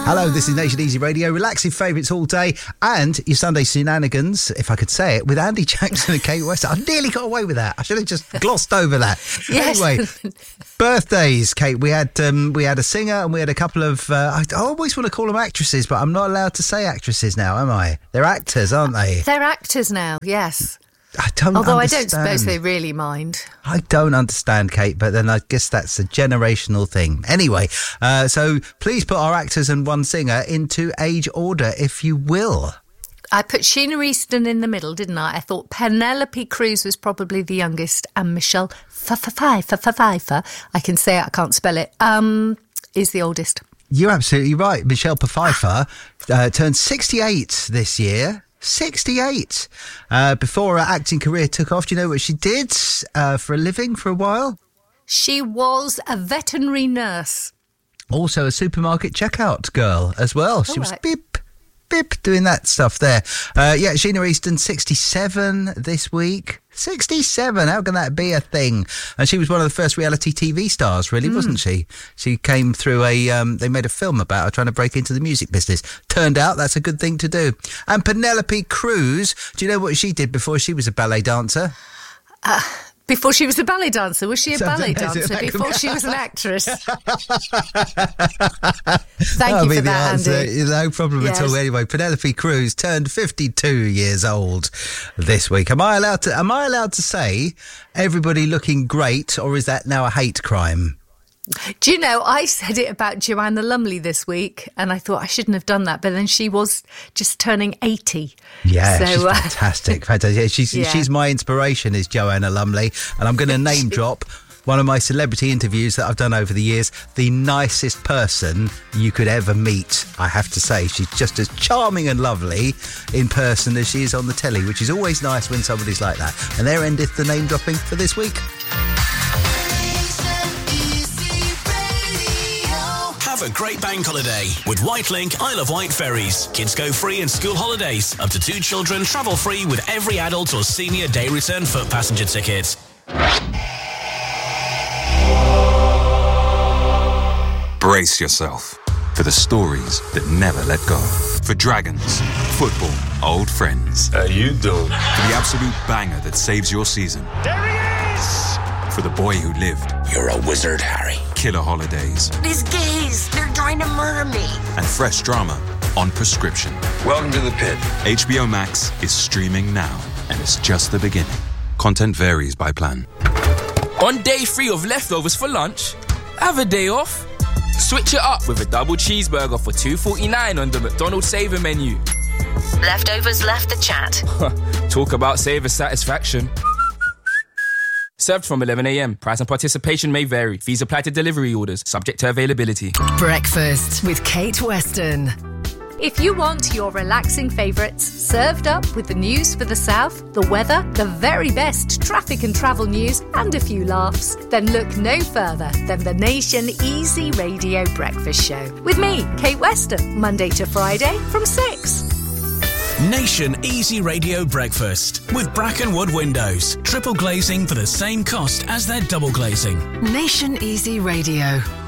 Hello, this is Nation Easy Radio, relaxing favourites all day, and your Sunday shenanigans, if I could say it, with Andy Jackson and Kate West. I nearly got away with that. I should have just glossed over that. Yes. Anyway, birthdays, Kate. We had a singer and we had a couple of. I always want to call them actresses, but I'm not allowed to say actresses now, am I? They're actors, aren't they? They're actors now, yes. Although I don't suppose they really mind. I don't understand, Kate, but then I guess that's a generational thing. Anyway, so please put our actors and one singer into age order, if you will. I put Sheena Easton in the middle, didn't I? I thought Penelope Cruz was probably the youngest, and Michelle Pfeiffer, I can say it, I can't spell it, is the oldest. You're absolutely right. Michelle Pfeiffer turned 68 this year. 68. Before her acting career took off, do you know what she did for a living for a while? She was a veterinary nurse. Also a supermarket checkout girl as well. She was beep, doing that stuff there. Sheena Easton, 67 this week. 67, how can that be a thing? And she was one of the first reality TV stars, really, wasn't she? She came through they made a film about her trying to break into the music business. Turned out that's a good thing to do. And Penelope Cruz, do you know what she did before she was a ballet dancer? Before she was a ballet dancer? Was she a ballet dancer before she was an actress? Thank you for that, Andy. No problem at all. Anyway, Penelope Cruz turned 52 years old this week. Am I allowed to say everybody looking great, or is that now a hate crime? Do you know, I said it about Joanna Lumley this week, and I thought I shouldn't have done that, but then she was just turning 80. Yeah, so, she's fantastic. She's my inspiration, is Joanna Lumley, and I'm going to name drop one of my celebrity interviews that I've done over the years. The nicest person you could ever meet, I have to say. She's just as charming and lovely in person as she is on the telly, which is always nice when somebody's like that. And there endeth the name dropping for this week. Have a great bank holiday with Whitelink Isle of Wight ferries. Kids go free in school holidays. Up to 2 children travel free with every adult or senior day return foot passenger ticket. Brace yourself for the stories that never let go. For dragons, football, old friends. How you doing? For the absolute banger that saves your season. There he is! For the boy who lived. You're a wizard, Harry. Killer holidays. These gays, they're trying to murder me. And fresh drama on prescription. Welcome to the pit. HBO Max is streaming now, and it's just the beginning. Content varies by plan. On day 3 of leftovers for lunch, have a day off. Switch it up with a double cheeseburger for $2.49 on the McDonald's Saver menu. Leftovers left the chat. Talk about Saver satisfaction. Served from 11 a.m. Price and participation may vary. Fees apply to delivery orders, subject to availability. Breakfast with Kate Weston. If you want your relaxing favourites served up with the news for the south, the weather, the very best traffic and travel news, and a few laughs, then look no further than the Nation Easy Radio Breakfast Show. With me, Kate Weston, Monday to Friday from 6. Nation Easy Radio Breakfast with Brackenwood Windows. Triple glazing for the same cost as their double glazing. Nation Easy Radio.